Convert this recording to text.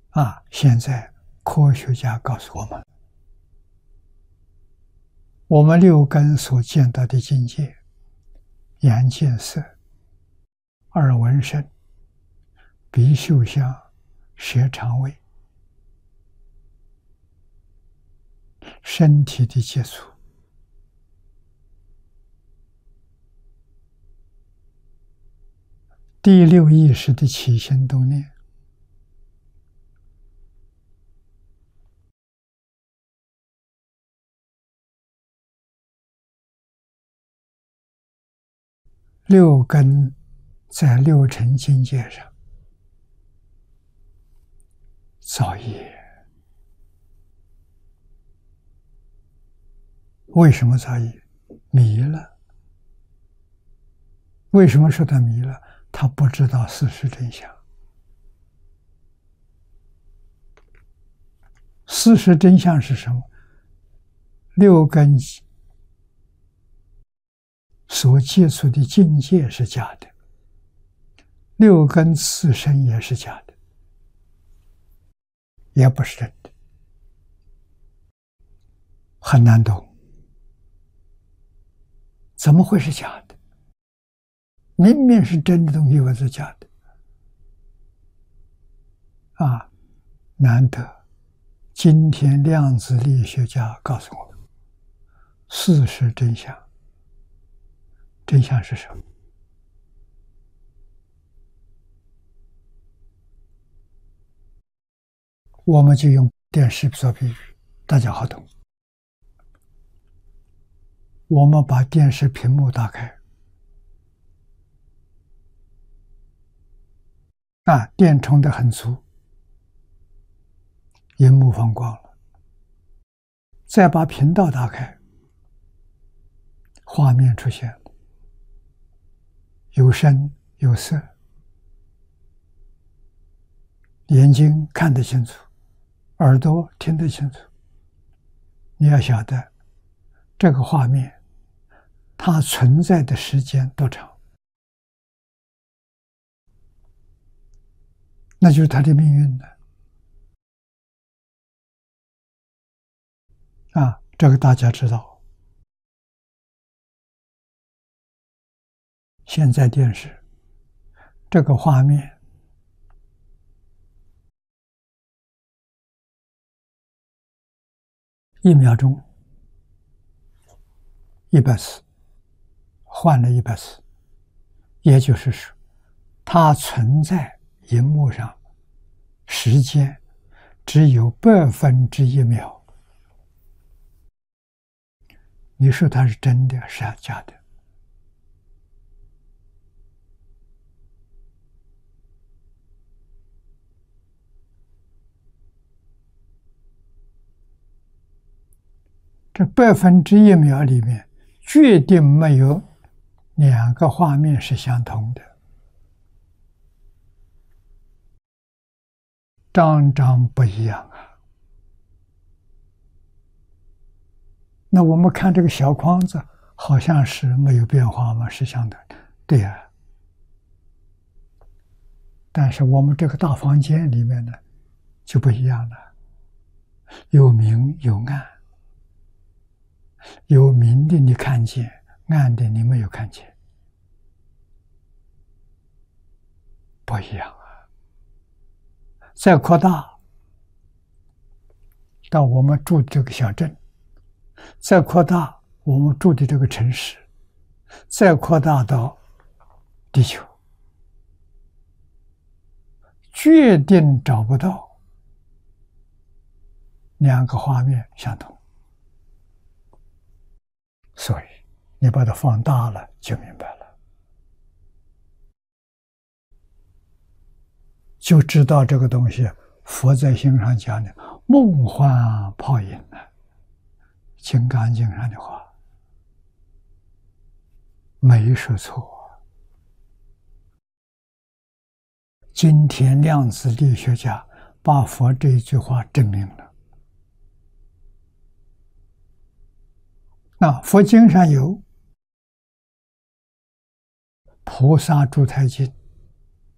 现在科学家告诉我们，我们六根所见到的境界，眼见色，耳闻声，鼻嗅香，舌尝味，身体的接触，第六意识的起心动念，六根在六尘境界上造业。为什么造业？迷了。为什么说他迷了？他不知道事实真相。事实真相是什么？六根所接触的境界是假的，六根自身也是假的，也不是真的，很难懂。怎么会是假的？明明是真的东西，为什么是假的？难得今天量子力学家告诉我们事实真相。真相是什么？我们就用电视做比喻，大家好懂。我们把电视屏幕打开，电充得很足，荧幕放光了，再把频道打开，画面出现了，有声有色，眼睛看得清楚，耳朵听得清楚。你要晓得这个画面它存在的时间多长，那就是它的命运了。这个大家知道。现在电视这个画面1秒钟100次，换了100次，也就是说它存在荧幕上时间只有1/100秒。你说它是真的是假的？这1/100秒里面决定没有2个画面是相同的，张张不一样啊。那我们看这个小框子好像是没有变化吗？是相同的，对啊。但是我们这个大房间里面呢就不一样了，有明有暗，有明的你看见，暗的你没有看见，不一样啊。再扩大到我们住的这个小镇，再扩大我们住的这个城市，再扩大到地球，决定找不到2个画面相同。所以你把它放大了就明白了，就知道这个东西佛在经上讲的梦幻泡影呢，金刚经上的话没说错。今天量子力学家把佛这一句话证明了。那佛经上有菩萨住台经，